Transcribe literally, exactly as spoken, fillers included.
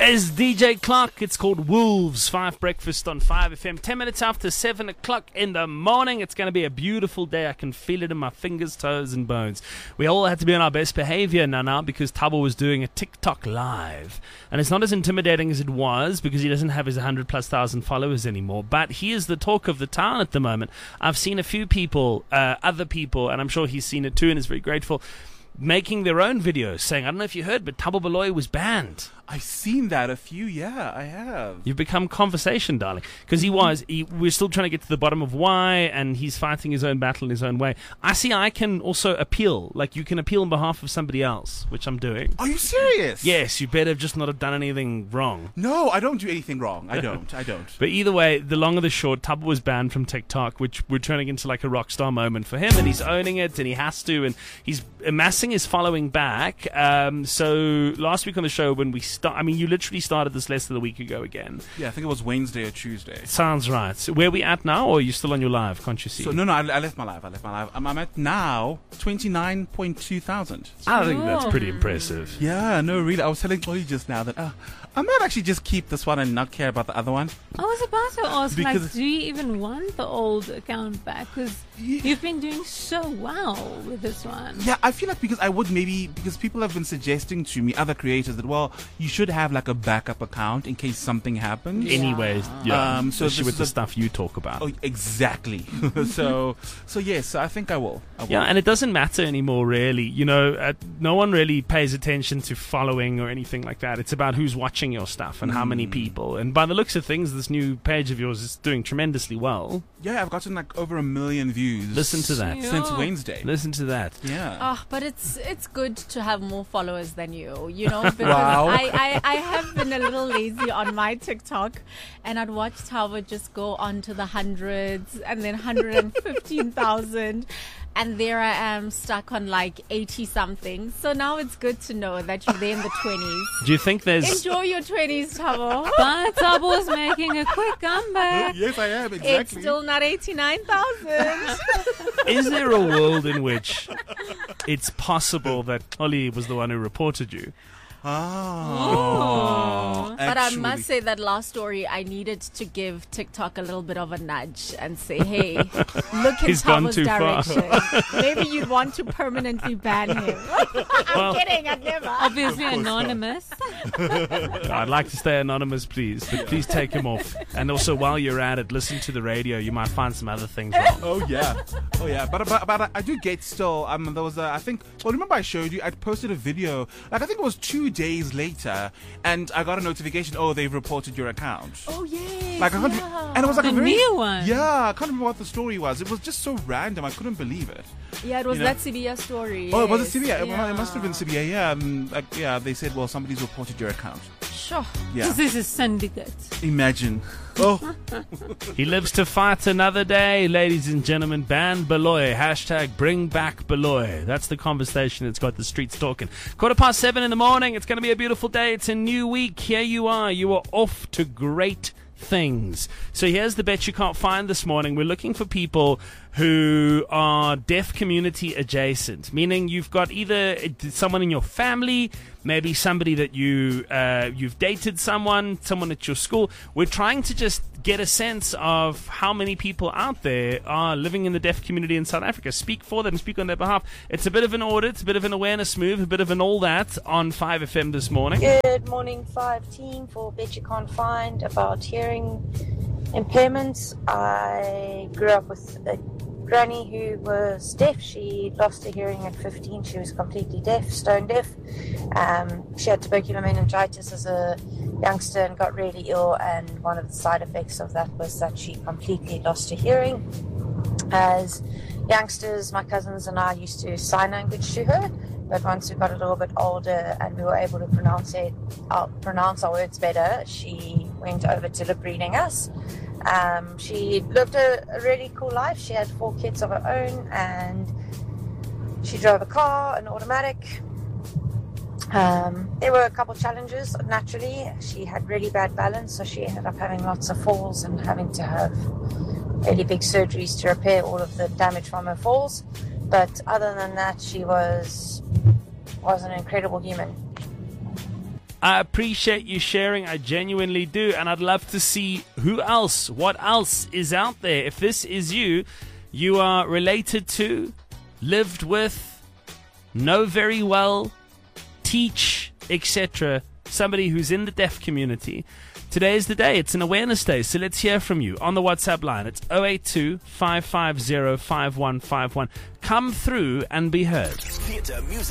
Is D J Clark. It's called Wolves. Five Breakfast on five F M. Ten minutes after seven o'clock in the morning. It's going to be a beautiful day. I can feel it in my fingers, toes, and bones. We all had to be on our best behavior now, now because Thabo was doing a TikTok live, and it's not as intimidating as it was because he doesn't have his hundred plus thousand followers anymore. But he is the talk of the town at the moment. I've seen a few people, uh, other people, and I'm sure he's seen it too, and is very grateful, making their own videos saying, I don't know if you heard, but Thabo Baloyi was banned. I've seen that a few, yeah, I have. You've become conversation, darling. Because he was, he, we're still trying to get to the bottom of why, and he's fighting his own battle in his own way. I see I can also appeal. Like, you can appeal on behalf of somebody else, which I'm doing. Are you serious? Yes, you better just not have done anything wrong. No, I don't do anything wrong. I don't, I don't. But either way, the long or the short, Thabo was banned from TikTok, which we're turning into like a rock star moment for him, and he's owning it, and he has to, and he's amassing his following back. Um, so last week on the show, when we start, I mean, you literally started this less than a week ago again. Yeah, I think it was Wednesday or Tuesday. Sounds right. So where are we at now, or are you still on your live? Can't you see? So no, no, I, I left my live. I left my live. I'm, I'm at now twenty-nine point two thousand. I think that's pretty impressive. Yeah, no, really. I was telling Chloe just now that uh, I might actually just keep this one and not care about the other one. I was about to ask, Because- like, do you even want the old account back? Because Yeah. you've been doing so well with this one. Yeah, I feel like because I would maybe, because people have been suggesting to me, other creators, that, well, you should have like a backup account in case something happens. Anyways, yeah. Um, so especially this with is the a- stuff you talk about. Oh, exactly. so, so yes, I think I will. I will. Yeah, and it doesn't matter anymore, really. You know, uh, no one really pays attention to following or anything like that. It's about who's watching your stuff and how many people. And by the looks of things, this new page of yours is doing tremendously well. Yeah, I've gotten like over a million views. Listen to that. Yeah. Since Wednesday. Listen to that. Yeah. Oh, but it's it's good to have more followers than you, you know, because Wow. I, I, I have been a little lazy on my TikTok, and I'd watch Thabo just go on to the hundreds and then one hundred fifteen thousand. And there I am stuck on like eighty something. So now it's good to know that you're there in the twenties. Do you think there's... Enjoy your twenties, Thabo. But Thabo's making a quick comeback. Yes, I am, exactly. It's still not eighty-nine thousand. Is there a world in which it's possible that Ollie was the one who reported you? Oh. But I Actually. must say that last story, I needed to give TikTok a little bit of a nudge and say, hey, look in He's gone Thabo's too far. direction. Maybe you'd want to permanently ban him. I'm Well- kidding, I'd never. Obviously anonymous. I'd like to stay anonymous, please, but please take him off. And also, while you're at it, listen to the radio. You might find some other things wrong. Oh yeah, oh yeah. But but, but I do get still. Um, there was a, I think. Well, remember I showed you. I posted a video. Like I think it was two days later, and I got a notification. Oh, they've reported your account. Oh, yes. Like I can't, yeah. and it was like The a very new one. Yeah, I can't remember what the story was. It was just so random. I couldn't believe it. Yeah, it was you know. that C B S story. Oh, was it yes. C B A? Well, Yeah. it must have been C B A. Yeah, um, like, yeah. They said, well, somebody's reported your account. Sure. Yeah, This is syndicate. imagine. Oh, He lives to fight another day, ladies and gentlemen. Ban Baloyi. Hashtag bring back Baloyi. That's the conversation that's got the streets talking. Quarter past seven in the morning. It's going to be a beautiful day. It's a new week. Here you are. You are off to great things. So here's the bet you can't find this morning. We're looking for people who are deaf community adjacent, meaning you've got either someone in your family, maybe somebody that you uh, you've dated someone, someone at your school. We're trying to just get a sense of how many people out there are living in the deaf community in South Africa. Speak for them, speak on their behalf. It's a bit of an audit, a bit of an awareness move, a bit of an all that on five F M this morning. Good morning, five team, for Bet You Can't Find about hearing impairments. I grew up with a granny who was deaf. She lost her hearing at fifteen. She was completely deaf, stone deaf. Um, she had tubercular meningitis as a youngster and got really ill, and one of the side effects of that was that she completely lost her hearing. As youngsters, my cousins and I used to sign language to her, but once we got a little bit older and we were able to pronounce it, uh, pronounce our words better, she went over to lip reading us. Um, she lived a, a really cool life. She had four kids of her own, and she drove a car, an automatic. Um, there were a couple challenges, naturally. She had really bad balance, so she ended up having lots of falls and having to have really big surgeries to repair all of the damage from her falls. But other than that, she was was an incredible human. I appreciate you sharing. I genuinely do. And I'd love to see who else, what else is out there. If this is you, you are related to, lived with, know very well, teach, et cetera, somebody who's in the deaf community. Today is the day. It's an awareness day. So let's hear from you on the WhatsApp line. It's zero eight two, five five zero, five one five one. Come through and be heard. Theatre, music.